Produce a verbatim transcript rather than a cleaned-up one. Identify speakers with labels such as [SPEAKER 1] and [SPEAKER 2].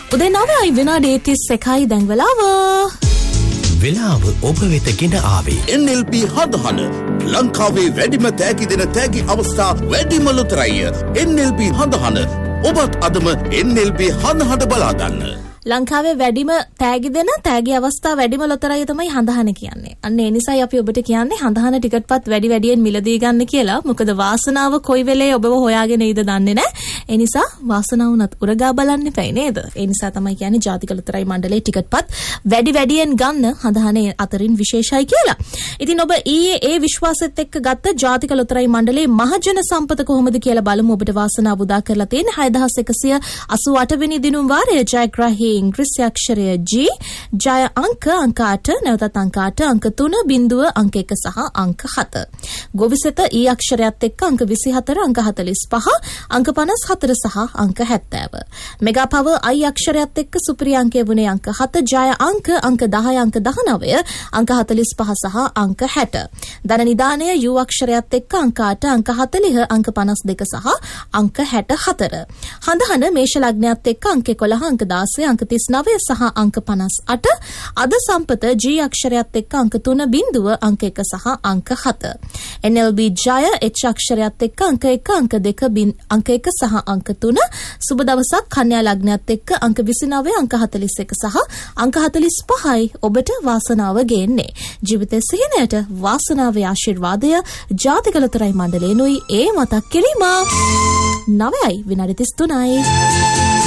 [SPEAKER 1] උදේ නවයි විනාඩි තිස් එකයි දැන් වෙලාව.
[SPEAKER 2] වෙලාව ඔබ වෙත ගෙන ආවේ
[SPEAKER 3] එන් එල් පී හඳහන ලංකාවේ වැඩිම තෑගි දෙන තෑගි අවස්ථා වැඩිම ලොතරැය එන් එල් පී හඳහන. ඔබත් අදම එන් එල් පී හඳහන බලා ගන්න.
[SPEAKER 1] ලංකාවේ වැඩිම තෑගි දෙන තෑගි අවස්ථා වැඩිම ලොතරැය තමයි හඳහන කියන්නේ. අන්න ඒ නිසායි අපි ඔබට කියන්නේ හඳහන ටිකට්පත් වැඩි වැඩියෙන් මිලදී ගන්න කියලා. මොකද වාසනාව කොයි වෙලේ ඔබව හොයාගෙන ඉද දන්නේ නැහැ. ඒ නිසා වාසනාව උනත් උරගා බලන්න එපයි නේද? ඒ නිසා තමයි කියන්නේ ජාතික ලොතරැයි මණ්ඩලයේ ටිකට්පත් වැඩි වැඩියෙන් ගන්න හඳහනේ අතරින් විශේෂයි කියලා. ඉතින් ඔබ ඊයේ ඒ විශ්වාසෙත් එක්ක ගත්ත ජාතික ලොතරැයි මණ්ඩලයේ මහජන සම්පත කොහොමද කියලා බලමු. ඔබට වාසනාව උදා කරලා තියෙන හයදහස් එකසිය අසූ අට වෙනි දිනුම් වාරයේ ජයග්‍රාහී ඉංග්‍රීසි අක්ෂරය G ජය අංක අංක අට නැවතත් අංක අට අංක තුන බිංදුව අංක එක සහ අංක හත. ගොවිසෙත E අක්ෂරයත් එක්ක අංක විසිහතර අංක හතළිස් පහ අංක පනස් හතර සහ අංක හැත්තෑව. මෙගා පව I අක්ෂරයත් එක්ක සුපිරි අංකය වුණේ අංක හත ජය අංක අංක දහය අංක දහනවය අංක හතළිස් පහ සහ අංක හැට. ධන නිදානය U අක්ෂරයත් එක්ක අංක අට අංක හතළිහ අංක පනස් දෙක සහ අංක හැට හතර. හඳහන මේෂ ලග්නයත් එක්ක අංක එකොළහ අංක දාසය අංක තිස් නවය සහ අංක පනස් අට. අද සම්පත G අක්ෂරයත් එක්ක අංක තුන බිංදුව අංක එක සහ අංක හත. එන් එල් බී ජය H අක්ෂරයත් එක්ක අංක එක අංක දෙක අංක එක සහ අංක තුන. සුබ දවසක් කන්‍යා ලග්නයත් එක්ක අංක විසිනවය අංක හතළිස් එක සහ අංක හතළිස් පහයි ඔබට වාසනාව ගේන්නේ. ජීවිතයේ සිහිනයට වාසනාවේ ආශිර්වාදය ජාතික ලොතරැයි මණ්ඩලයෙන්ුයි ඒ මතක් කිරීම. නවයයි විනාඩි තිස් තුනයි.